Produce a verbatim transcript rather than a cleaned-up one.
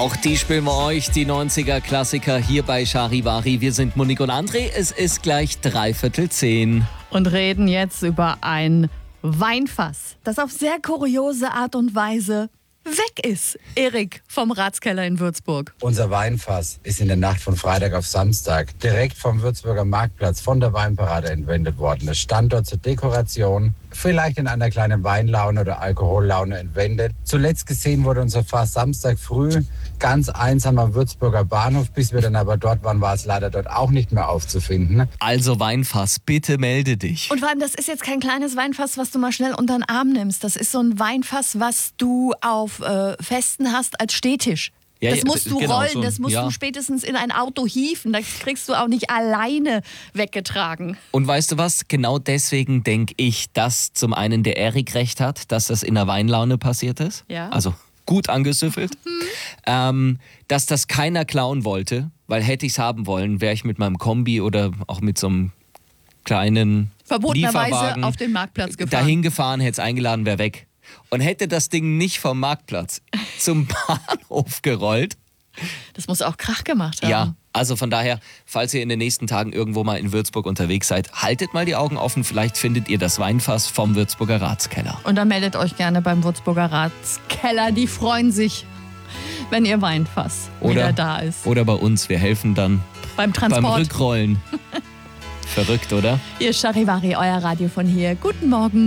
Auch die spielen wir euch, die neunziger-Klassiker hier bei Charivari. Wir sind Monique und André. Es ist gleich dreiviertel zehn. Und reden jetzt über ein Weinfass, das auf sehr kuriose Art und Weise weg ist. Erik vom Ratskeller in Würzburg. Unser Weinfass ist in der Nacht von Freitag auf Samstag direkt vom Würzburger Marktplatz von der Weinparade entwendet worden. Das stand dort zur Dekoration, vielleicht in einer kleinen Weinlaune oder Alkohollaune entwendet. Zuletzt gesehen wurde unser Fass Samstag früh ganz einsam am Würzburger Bahnhof. Bis wir dann aber dort waren, war es leider dort auch nicht mehr aufzufinden. Also Weinfass, bitte melde dich. Und vor allem, das ist jetzt kein kleines Weinfass, was du mal schnell unter den Arm nimmst. Das ist so ein Weinfass, was du auf äh, Festen hast als Stehtisch. Ja, das ja, musst du genau, rollen, so ein- das musst ja. du spätestens in ein Auto hieven. Das kriegst du auch nicht alleine weggetragen. Und weißt du was? Genau deswegen denke ich, dass zum einen der Erik recht hat, dass das in der Weinlaune passiert ist. Ja. Also gut angesüffelt. Ähm, dass das keiner klauen wollte, weil hätte ich es haben wollen, wäre ich mit meinem Kombi oder auch mit so einem kleinen Verbotenerweise Lieferwagen auf den Marktplatz gefahren. dahin gefahren, hätte es eingeladen, wäre weg. Und hätte das Ding nicht vom Marktplatz zum Bahnhof gerollt. Das muss auch Krach gemacht haben. Ja, also von daher, falls ihr in den nächsten Tagen irgendwo mal in Würzburg unterwegs seid, haltet mal die Augen offen. Vielleicht findet ihr das Weinfass vom Würzburger Ratskeller. Und dann meldet euch gerne beim Würzburger Ratskeller. Die freuen sich, wenn ihr Weinfass wieder da ist. Oder bei uns, wir helfen dann Beim beim Transport. Rückrollen. Verrückt, oder? Hier ist Charivari, euer Radio von hier. Guten Morgen.